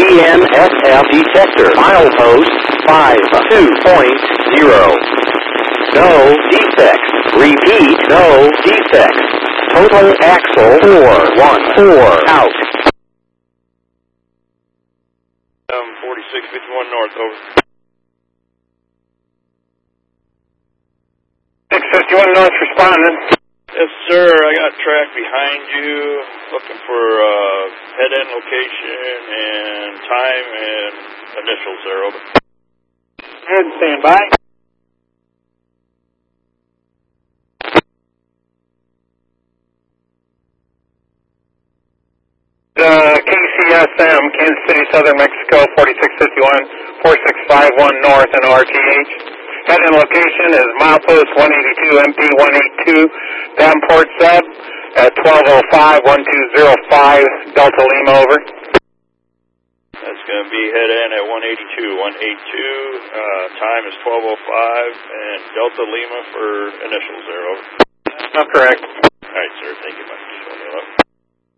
GNSF detector. Milepost 52.0. No defects. Repeat, no defects. Total axle 414 out. 4651 north, over. 651 north responding. Yes, sir. I got track behind you, looking for head-end location and time and initials there, over. Good, stand by. KCSM, Kansas City, Southern Mexico, 4651, 4651 north and RTH. Head-in location is milepost 182, MP 182, Davenport Sub at 1205, 1205, Delta Lima, over. That's going to be head-in at 182. 182, time is 1205, and Delta Lima for initials there, over. That's correct.